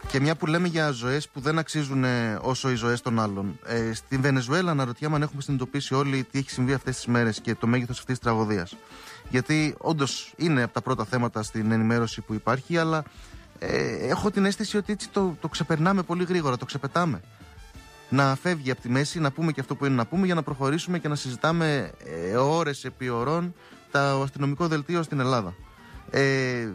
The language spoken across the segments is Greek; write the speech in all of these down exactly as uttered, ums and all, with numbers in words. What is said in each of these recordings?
Και μια που λέμε για ζωές που δεν αξίζουν όσο οι ζωές των άλλων. Ε, στην Βενεζουέλα αναρωτιάμαι αν έχουμε συνειδητοποιήσει όλοι τι έχει συμβεί αυτές τις μέρες και το μέγεθος αυτής της τραγωδίας. Γιατί όντως είναι από τα πρώτα θέματα στην ενημέρωση που υπάρχει, αλλά ε, έχω την αίσθηση ότι έτσι το, το ξεπερνάμε πολύ γρήγορα, το ξεπετάμε. Να φεύγει από τη μέση, να πούμε και αυτό που είναι να πούμε για να προχωρήσουμε και να συζητάμε ε, ώρες επί ωρών το αστυνομικό δελτίο στην Ελλάδα. Ε,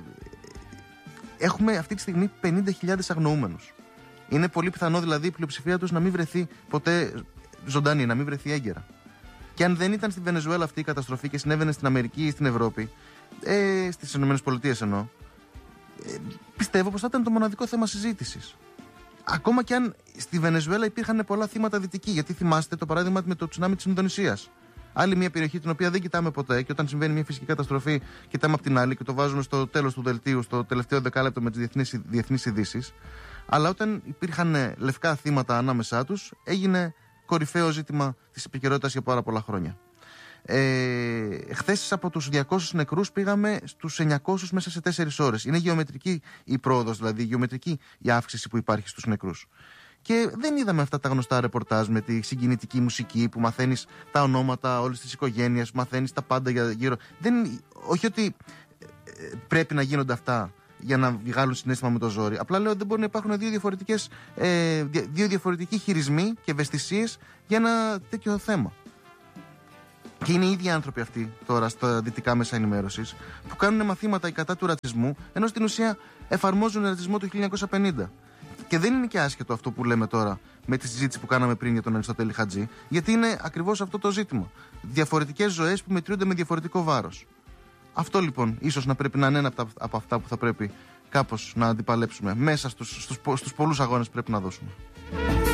Έχουμε αυτή τη στιγμή πενήντα χιλιάδες αγνοούμενους. Είναι πολύ πιθανό δηλαδή η πλειοψηφία τους να μην βρεθεί ποτέ ζωντανή, να μην βρεθεί έγκαιρα. Και αν δεν ήταν στη Βενεζουέλα αυτή η καταστροφή και συνέβαινε στην Αμερική ή στην Ευρώπη, ε, στις ΗΠΑ εννοώ, ε, πιστεύω πως θα ήταν το μοναδικό θέμα συζήτησης. Ακόμα και αν στη Βενεζουέλα υπήρχαν πολλά θύματα δυτικοί, γιατί θυμάστε το παράδειγμα με το τσουνάμι της Ινδονησίας. Άλλη μια περιοχή την οποία δεν κοιτάμε ποτέ και όταν συμβαίνει μια φυσική καταστροφή, κοιτάμε από την άλλη και το βάζουμε στο τέλος του δελτίου, στο τελευταίο δεκάλεπτο με τις διεθνείς, διεθνείς ειδήσεις. Αλλά όταν υπήρχαν λευκά θύματα ανάμεσά τους, έγινε κορυφαίο ζήτημα της επικαιρότητας για πάρα πολλά χρόνια. Ε, χθες από τους διακόσιους νεκρούς πήγαμε στους εννιακόσιους μέσα σε τέσσερις ώρες. Είναι γεωμετρική η πρόοδος, δηλαδή γεωμετρική η αύξηση που υπάρχει στους νεκρούς. Και δεν είδαμε αυτά τα γνωστά ρεπορτάζ με τη συγκινητική μουσική που μαθαίνεις τα ονόματα όλης της οικογένειας, που μαθαίνεις τα πάντα για γύρω. Δεν, όχι ότι πρέπει να γίνονται αυτά για να βγάλουν συναίσθημα με το ζόρι. Απλά λέω ότι δεν μπορεί να υπάρχουν δύο, διαφορετικές, ε, δύο διαφορετικοί χειρισμοί και ευαισθησίες για ένα τέτοιο θέμα. Και είναι οι ίδιοι άνθρωποι αυτοί τώρα στα δυτικά μέσα ενημέρωσης που κάνουν μαθήματα κατά του ρατσισμού, ενώ στην ουσία εφαρμόζουν ρατσισμό του χίλια εννιακόσια πενήντα. Και δεν είναι και άσχετο αυτό που λέμε τώρα με τη συζήτηση που κάναμε πριν για τον Αριστοτέλη Χατζή, γιατί είναι ακριβώς αυτό το ζήτημα. Διαφορετικές ζωές που μετριούνται με διαφορετικό βάρος. Αυτό λοιπόν ίσως να πρέπει να είναι ένα από, τα, από αυτά που θα πρέπει κάπως να αντιπαλέψουμε μέσα στους, στους, στους πολλούς αγώνες που πρέπει να δώσουμε.